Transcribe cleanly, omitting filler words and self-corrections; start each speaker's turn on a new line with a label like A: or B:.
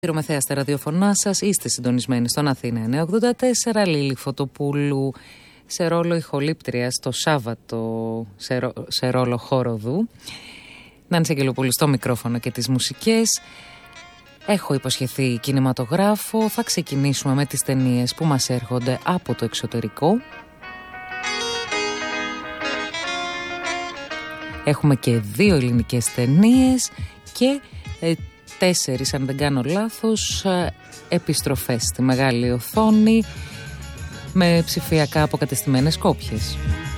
A: Μεθέα στα ραδιοφωνά σας, είστε συντονισμένοι στον Αθήνα 984. Λίλη Φωτοπούλου σε ρόλο ηχολήπτριας το Σάββατο, σε ρόλο χόροδου. Νάνση Αγγελοπούλου στο μικρόφωνο και τις μουσικές. Έχω υποσχεθεί κινηματογράφο. Θα ξεκινήσουμε με τις ταινίες που μας έρχονται από το εξωτερικό. Έχουμε και 2 ελληνικές ταινίες και 4, αν δεν κάνω λάθος, επιστροφές στη μεγάλη οθόνη με ψηφιακά αποκατεστημένες κόπιες.